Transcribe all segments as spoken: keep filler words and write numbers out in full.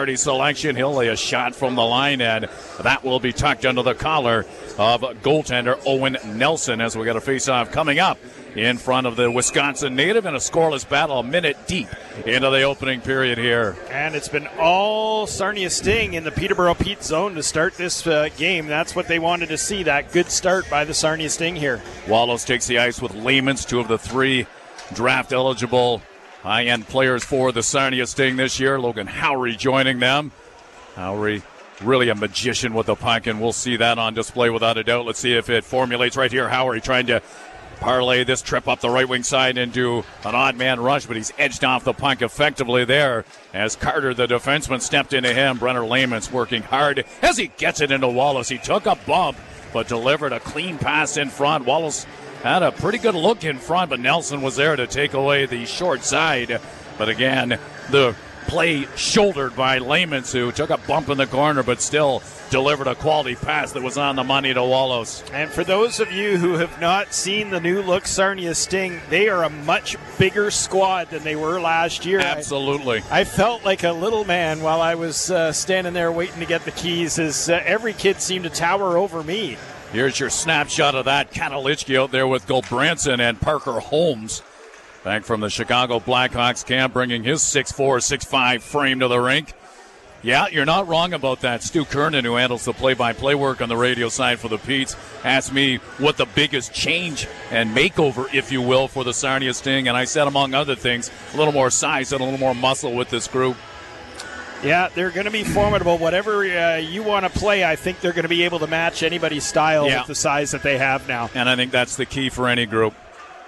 Flaherty selection. He'll lay a shot from the line, and that will be tucked under the collar of goaltender Owen Nelson as we got a face-off coming up in front of the Wisconsin native in a scoreless battle a minute deep into the opening period here. And it's been all Sarnia Sting in the Peterborough Pete zone to start this uh, game. That's what they wanted to see, that good start by the Sarnia Sting here. Wallows takes the ice with Lamans, two of the three draft-eligible high-end players for the Sarnia Sting this year. Logan Howry joining them. Howry really a magician with the puck, and we'll see that on display without a doubt. Let's see if it formulates right here. Howry trying to parlay this trip up the right wing side into an odd man rush, but he's edged off the puck effectively there as Carter, the defenseman, stepped into him. Brenner Lamans working hard as he gets it into Wallace. He took a bump but delivered a clean pass in front. Wallace had a pretty good look in front, but Nelson was there to take away the short side. But again, the play shouldered by Lamans, who took a bump in the corner but still delivered a quality pass that was on the money to Wallows. And for those of you who have not seen the new look Sarnia Sting, they are a much bigger squad than they were last year. Absolutely. I, I felt like a little man while I was uh, standing there waiting to get the keys, as uh, every kid seemed to tower over me. Here's your snapshot of that. Katalichki out there with Gulbranson and Parker Holmes. Back from the Chicago Blackhawks camp, bringing his six four, six five frame to the rink. Yeah, you're not wrong about that. Stu Kernan, who handles the play-by-play work on the radio side for the Petes, asked me what the biggest change and makeover, if you will, for the Sarnia Sting. And I said, among other things, a little more size and a little more muscle with this group. Yeah, they're going to be formidable. Whatever uh, you want to play, I think they're going to be able to match anybody's style yeah. with the size that they have now. And I think that's the key for any group.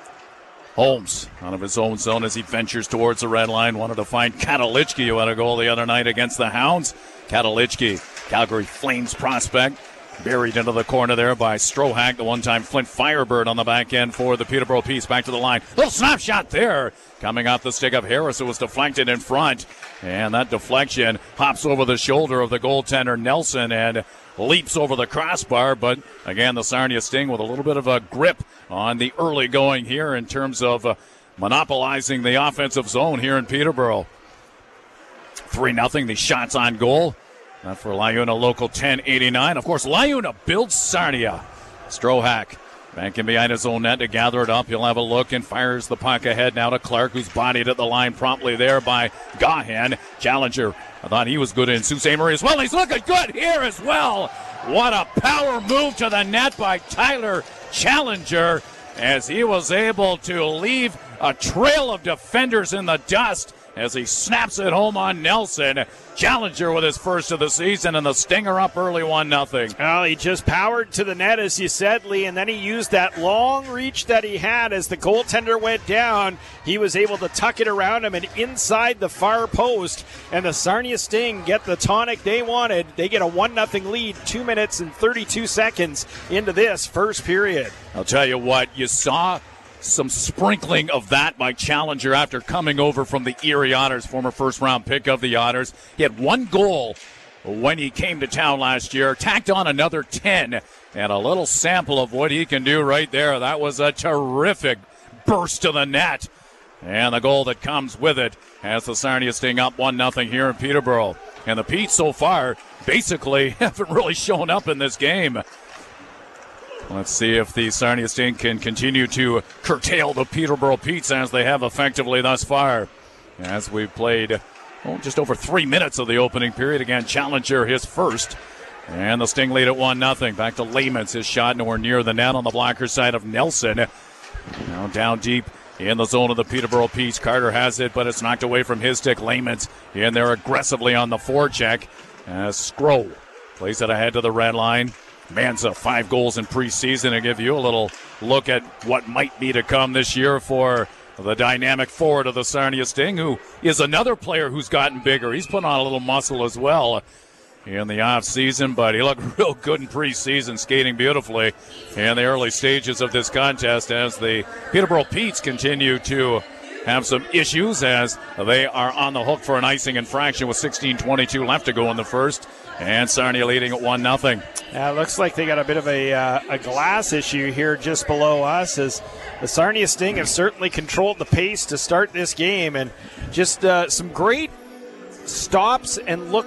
Holmes out of his own zone as he ventures towards the red line. Wanted to find Katalichki, who had a goal the other night against the Hounds. Katalichki, Calgary Flames prospect, buried into the corner there by Strohack, the one-time Flint Firebird on the back end for the Peterborough Petes. Back to the line. Little snapshot there. Coming off the stick of Harris, it was deflected in front. And that deflection hops over the shoulder of the goaltender Nelson and leaps over the crossbar. But again, the Sarnia Sting with a little bit of a grip on the early going here in terms of uh, monopolizing the offensive zone here in Peterborough. three nothing, the shots on goal. Not for Lyuna Local ten eighty-nine. Of course, Lyuna builds Sarnia. Strohack back in behind his own net to gather it up. He'll have a look and fires the puck ahead now to Clark, who's bodied at the line promptly there by Gahan. Challenger, I thought he was good in Sault Ste. Marie as well. He's looking good here as well. What a power move to the net by Tyler Challenger as he was able to leave a trail of defenders in the dust as he snaps it home on Nelson. Challenger with his first of the season, and the Stinger up early one nothing. Well, he just powered to the net, as you said, Lee, and then he used that long reach that he had as the goaltender went down. He was able to tuck it around him and inside the far post, and the Sarnia Sting get the tonic they wanted. They get a one nothing lead, two minutes and thirty-two seconds into this first period. I'll tell you what, you saw some sprinkling of that by Challenger after coming over from the Erie Otters, former first-round pick of the Otters. He had one goal when he came to town last year, tacked on another ten, and a little sample of what he can do right there. That was a terrific burst to the net, and the goal that comes with it has the Sarnia Sting up one nothing here in Peterborough. And the Petes so far basically haven't really shown up in this game. Let's see if the Sarnia Sting can continue to curtail the Peterborough Petes as they have effectively thus far. As we've played oh, just over three minutes of the opening period. Again, Challenger his first. And the Sting lead at one nothing. Back to Lamans. His shot nowhere near the net on the blocker side of Nelson. Now down deep in the zone of the Peterborough Petes. Carter has it, but it's knocked away from his stick. Lamans in there aggressively on the forecheck. As Scrow plays it ahead to the red line. Manza, five goals in preseason, to give you a little look at what might be to come this year for the dynamic forward of the Sarnia Sting, who is another player who's gotten bigger. He's put on a little muscle as well in the offseason, but he looked real good in preseason, skating beautifully in the early stages of this contest as the Peterborough Petes continue to have some issues as they are on the hook for an icing infraction with sixteen twenty-two left to go in the first. And Sarnia leading at one nothing. Yeah, it looks like they got a bit of a uh, a glass issue here just below us, as the Sarnia Sting have certainly controlled the pace to start this game, and just uh, some great stops and look